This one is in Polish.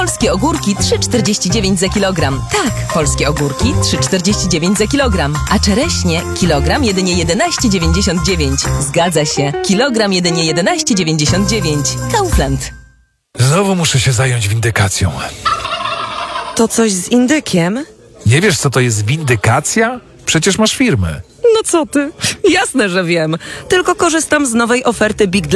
Polskie ogórki 3,49 za kilogram. Tak, polskie ogórki 3,49 za kilogram. A czereśnie kilogram jedynie 11,99. Zgadza się, kilogram jedynie 11,99. Kaufland. Znowu muszę się zająć windykacją. To coś z indykiem? Nie wiesz, co to jest windykacja? Przecież masz firmę. No co ty? Jasne, że wiem. Tylko korzystam z nowej oferty Big